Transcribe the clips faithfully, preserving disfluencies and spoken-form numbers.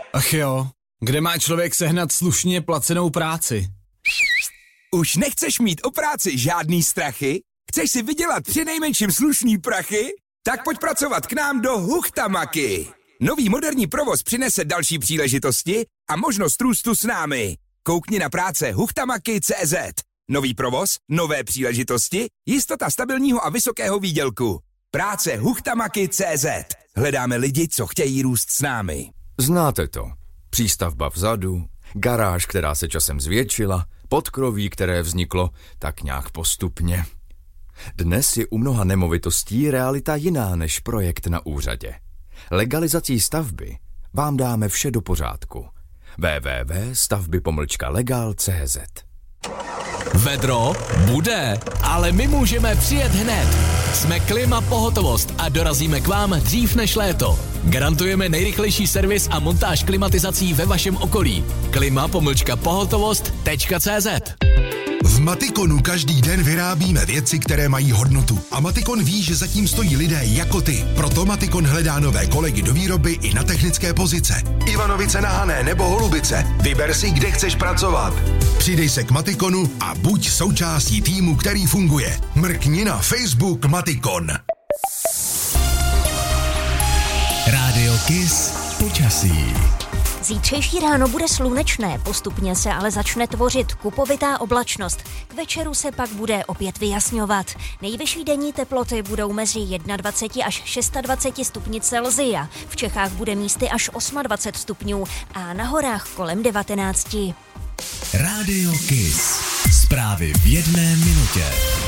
Ach jo, kde má člověk sehnat slušně placenou práci? Už nechceš mít o práci žádný strachy? Chceš si vydělat přinejmenším slušný prachy? Tak pojď pracovat k nám do Huchtamaky. Nový moderní provoz přinese další příležitosti a možnost růstu s námi. Koukni na práce huchtamaky tečka cé zet. Nový provoz, nové příležitosti, jistota stabilního a vysokého výdělku. Práce huchtamaky tečka cé zet. Hledáme lidi, co chtějí růst s námi. Znáte to. Přístavba vzadu, garáž, která se časem zvětšila, podkroví, které vzniklo tak nějak postupně. Dnes je u mnoha nemovitostí realita jiná než projekt na úřadě. Legalizací stavby vám dáme vše do pořádku. w w w tečka stavby pomlčka legal tečka cé zet. Vedro bude, ale my můžeme přijet hned. Jsme Klima Pohotovost a dorazíme k vám dřív než léto. Garantujeme nejrychlejší servis a montáž klimatizací ve vašem okolí. Klima pomlčka pohotovost tečka cé zet. V Matikonu každý den vyrábíme věci, které mají hodnotu. A Matikon ví, že zatím stojí lidé jako ty. Proto Matikon hledá nové kolegy do výroby i na technické pozice. Ivanovice na Hané nebo Holubice. Vyber si, kde chceš pracovat. Přidej se k Matikonu a buď součástí týmu, který funguje. Mrkni na Facebook Matikon. Rádio Kiss počasí. Zítřejší ráno bude slunečné, postupně se ale začne tvořit kupovitá oblačnost. K večeru se pak bude opět vyjasňovat. Nejvyšší denní teploty budou mezi dvacet jedna až dvacet šest stupni Celsia. V Čechách bude místy až dvacet osm stupňů a na horách kolem devatenáct. Rádio Kiss. Zprávy v jedné minutě.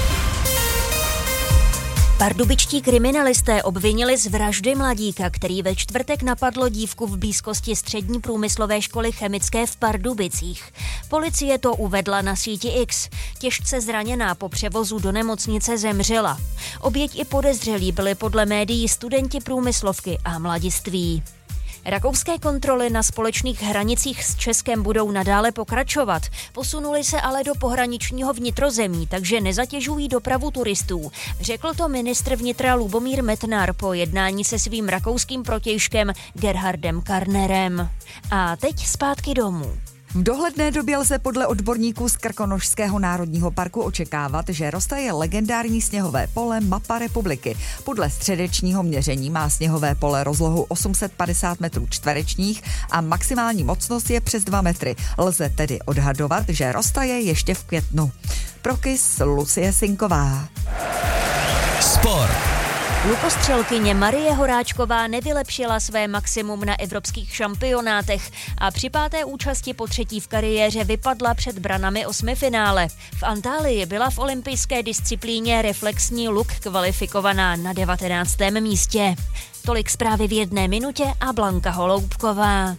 Pardubičtí kriminalisté obvinili z vraždy mladíka, který ve čtvrtek napadlo dívku v blízkosti střední průmyslové školy chemické v Pardubicích. Policie to uvedla na síti X. Těžce zraněná po převozu do nemocnice zemřela. Oběť i podezřelí byli podle médií studenti průmyslovky a mladiství. Rakouské kontroly na společných hranicích s Českem budou nadále pokračovat. Posunuli se ale do pohraničního vnitrozemí, takže nezatěžují dopravu turistů. Řekl to ministr vnitra Lubomír Metnar po jednání se svým rakouským protějškem Gerhardem Karnerem. A teď zpátky domů. V dohledné době lze podle odborníků z Krkonošského národního parku očekávat, že roztaje legendární sněhové pole Mapa republiky. Podle středečního měření má sněhové pole rozlohu osm set padesát metrů čtverečních a maximální mocnost je přes dva metry. Lze tedy odhadovat, že roztaje ještě v květnu. Pro Kiss Lucie Sinková. Sport. Lukostřelkyně Marie Horáčková nevylepšila své maximum na evropských šampionátech a při páté účasti po třetí v kariéře vypadla před branami osmifinále. V Antálii byla v olympijské disciplíně reflexní luk kvalifikovaná na devatenáctém místě. Tolik zprávy v jedné minutě a Blanka Holoubková.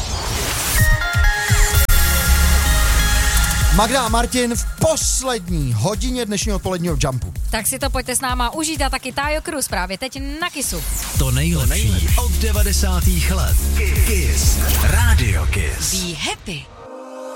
Magda a Martin v poslední hodině dnešního odpoledního Jumpu. Tak si to pojďte s náma užít a taky Tajo Cruz právě teď na Kissu. To nejlepší od devadesátých let. Kiss. Radio Kiss. Be happy.